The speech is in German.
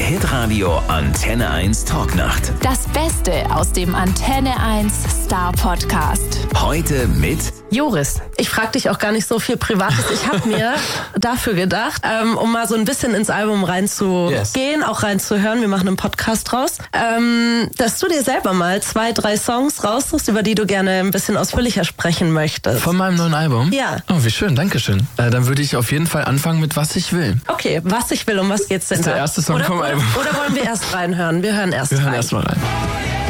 Hitradio Antenne 1 Talknacht. Das Beste aus dem Antenne 1 Star Podcast. Heute mit Joris, ich frage dich auch gar nicht so viel Privates. Ich habe mir dafür gedacht, um mal so ein bisschen ins Album reinzugehen, auch reinzuhören, wir machen einen Podcast draus, dass du dir selber mal 2, 3 Songs raussuchst, über die du gerne ein bisschen ausführlicher sprechen möchtest. Von meinem neuen Album? Ja. Oh, wie schön, dankeschön. Dann würde ich auf jeden Fall anfangen mit Was ich will. Okay, Was ich will, um was geht's denn Das ist der erste Song vom Album. Oder wollen wir erst reinhören? Wir hören erst rein. Erst mal rein.